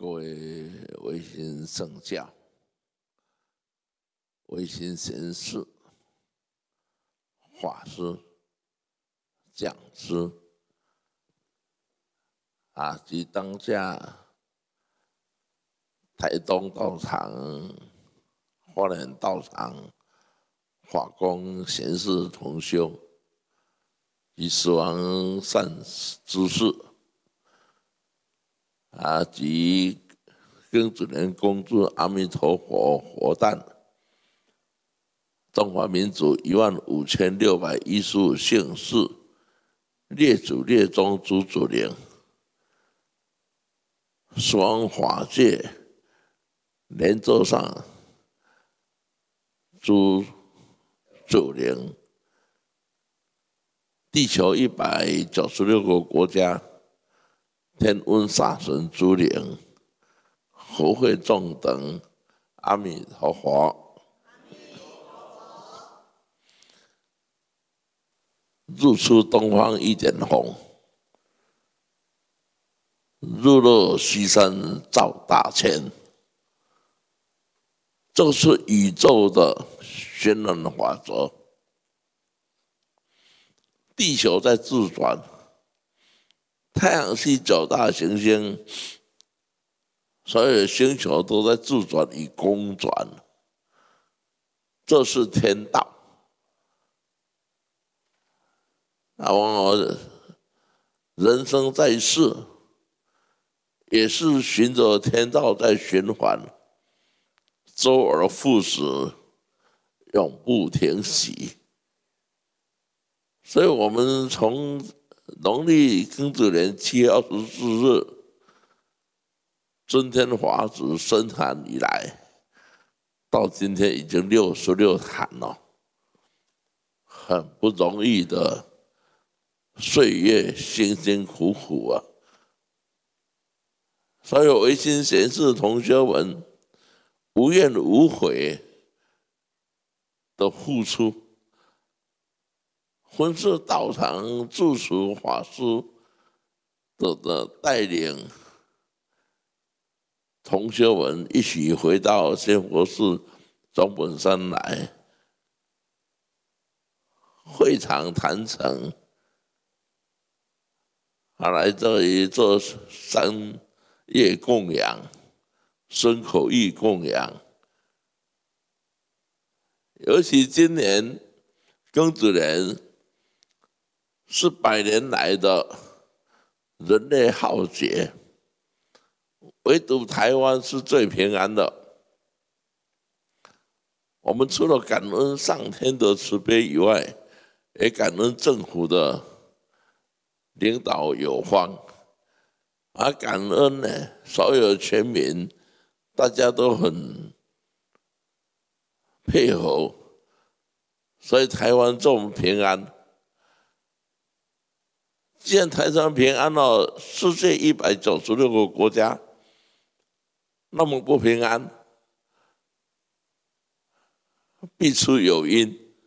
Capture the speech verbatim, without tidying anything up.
各位维新圣教、维新贤士、法师、讲师啊，及当下台东道场、花莲道场法公贤士同修及死亡善知识啊，及庚子年恭祝阿弥陀佛活诞，中华民族一万五千六百一十五姓氏列祖列宗祖祖灵，死亡法界莲座上诸祖灵，地球一百九十六个国家天文煞神诸灵，和会众等，阿弥陀佛。日出东方一点红，日落西山照大千。这是宇宙的旋转法则，地球在自转，太阳系九大行星，所有星球都在自转与公转，这是天道。那我人生在世，也是循着天道在循环，周而复始，永不停息。所以我们从农历庚子年七月二十四日尊天法旨生坛以来，到今天已经六十六坛了，很不容易的岁月，辛辛苦苦啊！所有维新贤士同学们无怨无悔的付出，婚事道场住持法师的的带领，同学们一起回到仙佛寺总本山来，会场坛城，他来这里做三业供养、身口意供养。尤其今年庚子年是百年来的人类浩劫，唯独台湾是最平安的。我们除了感恩上天的慈悲以外，也感恩政府的领导有方，而感恩呢，所有全民大家都很配合，所以台湾这么平安。既然台湾平安了，世界一百九十六个国家那么不平安，必出有因。